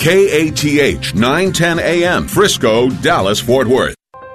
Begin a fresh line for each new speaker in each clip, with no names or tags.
KATH 910 AM, Frisco, Dallas, Fort Worth.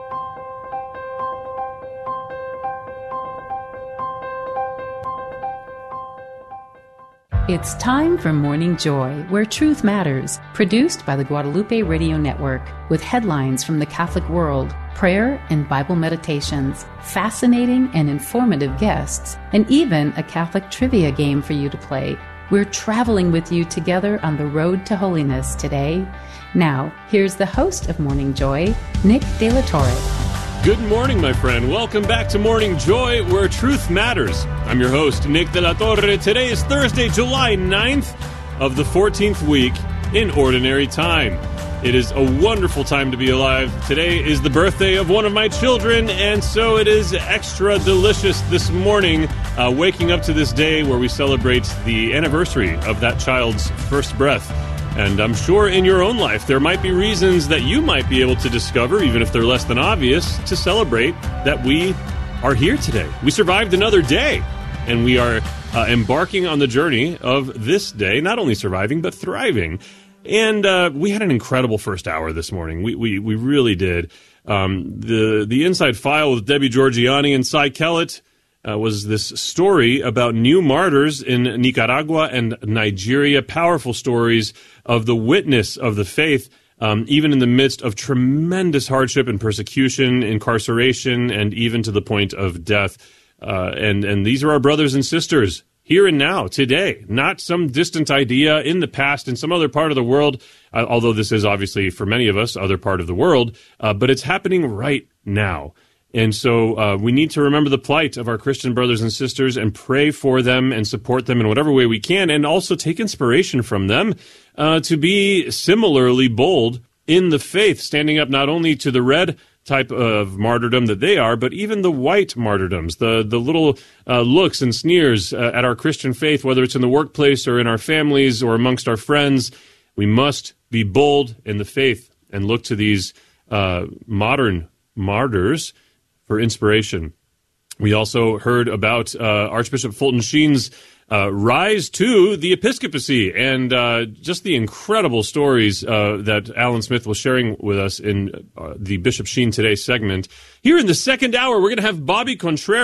It's time for Morning Joy, where truth matters, produced by the Guadalupe Radio Network, with headlines from the Catholic world, prayer and Bible meditations, fascinating and informative guests, and even a Catholic trivia game for you to play. We're traveling with you together on the road to holiness today. Now, here's the host of Morning Joy, Nick De La Torre.
Good morning, my friend. Welcome back to Morning Joy, where truth matters. I'm your host, Nick De La Torre. Today is Thursday, July 9th of the 14th week in Ordinary Time. It is a wonderful time to be alive. Today is the birthday of one of my children, and so it is extra delicious this morning, waking up to this day where we celebrate the anniversary of that child's first breath. And I'm sure in your own life there might be reasons that you might be able to discover, even if they're less than obvious, to celebrate that we are here today. We survived another day, and we are embarking on the journey of this day, not only surviving, but thriving. And we had an incredible first hour this morning. We really did. The Inside File with Debbie Georgiani and Cy Kellett was this story about new martyrs in Nicaragua and Nigeria, powerful stories of the witness of the faith, even in the midst of tremendous hardship and persecution, incarceration, and even to the point of death. And these are our brothers and sisters here and now, today, not some distant idea in the past in some other part of the world, although this is obviously, for many of us, other part of the world, but it's happening right now. And so we need to remember the plight of our Christian brothers and sisters and pray for them and support them in whatever way we can, and also take inspiration from them to be similarly bold in the faith, standing up not only to the red type of martyrdom that they are, but even the white martyrdoms, the little looks and sneers at our Christian faith, whether it's in the workplace or in our families or amongst our friends. We must be bold in the faith and look to these modern martyrs for inspiration. We also heard about Archbishop Fulton Sheen's rise to the episcopacy and just the incredible stories that Alan Smith was sharing with us in the Bishop Sheen Today segment. Here in the second hour, we're going to have Bobby Contreras.